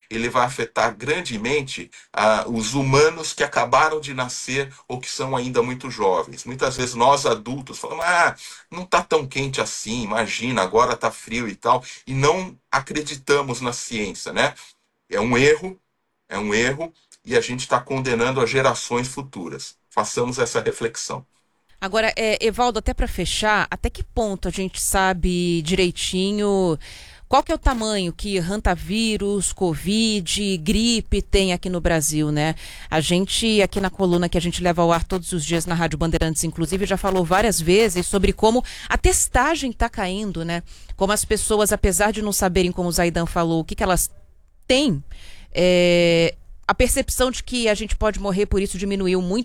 ele vai afetar grandemente os humanos que acabaram de nascer ou que são ainda muito jovens. Muitas vezes nós adultos falamos, não está tão quente assim, imagina, agora está frio e tal, e não acreditamos na ciência, né? É um erro, é um erro, e a gente está condenando as gerações futuras. Façamos essa reflexão. Agora, Evaldo, até para fechar, até que ponto a gente sabe direitinho qual que é o tamanho que hantavírus, Covid, gripe tem aqui no Brasil, né? A gente, aqui na coluna que a gente leva ao ar todos os dias na Rádio Bandeirantes, inclusive, já falou várias vezes sobre como a testagem está caindo, né? Como as pessoas, apesar de não saberem, como o Zaidan falou, o que elas têm, a percepção de que a gente pode morrer por isso diminuiu muito.